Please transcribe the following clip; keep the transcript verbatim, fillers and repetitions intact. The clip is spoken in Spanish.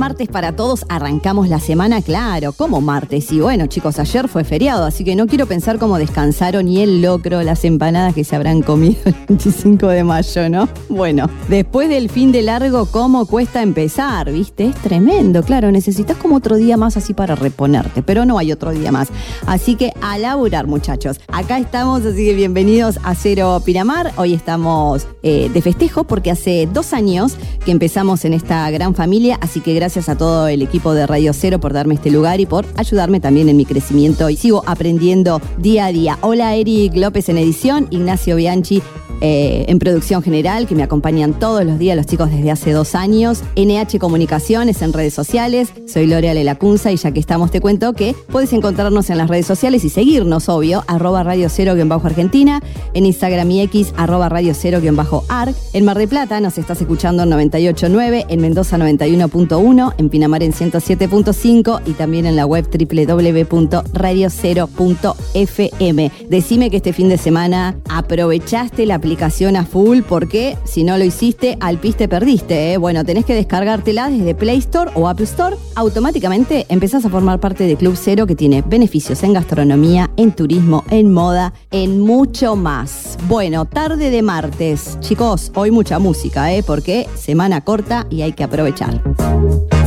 martes para todos, arrancamos la semana, claro, como martes. Y bueno, chicos, ayer fue feriado, así que no quiero pensar cómo descansaron ni el locro, las empanadas que se habrán comido el veinticinco de mayo, ¿no? Bueno, después del fin de largo, ¿cómo cuesta empezar? ¿Viste? Es tremendo, claro, necesitas como otro día más así para reponerte, pero no hay otro día más. Así que a laburar, muchachos. Acá estamos, así que bienvenidos a Cero Pinamar. Hoy estamos eh, de festejo porque hace dos años que empezamos en esta gran familia, así que gracias a todo el equipo de Radio Cero por darme este lugar y por ayudarme también en mi crecimiento y sigo aprendiendo día a día. Hola, Eric López en edición, Ignacio Bianchi Eh, en producción general, que me acompañan todos los días los chicos desde hace dos años. N H Comunicaciones en redes sociales. Soy L'Oreal Lacunza y ya que estamos te cuento que puedes encontrarnos en las redes sociales y seguirnos, obvio, arroba Radio Cero guión bajo Argentina, en Instagram y X, arroba Radio Cero guión bajo Arg. En Mar del Plata nos estás escuchando en noventa y ocho punto nueve, en Mendoza noventa y uno punto uno, en Pinamar en ciento siete punto cinco y también en la web doble u doble u doble u punto radio cero punto f m. Decime que este fin de semana aprovechaste la aplicación a full, porque si no lo hiciste, al pis te perdiste, ¿eh? Bueno, tenés que descargártela desde Play Store o App Store. Automáticamente empezás a formar parte de Club Cero, que tiene beneficios en gastronomía, en turismo, en moda, en mucho más. Bueno, tarde de martes. Chicos, hoy mucha música, ¿eh? Porque semana corta y hay que aprovechar.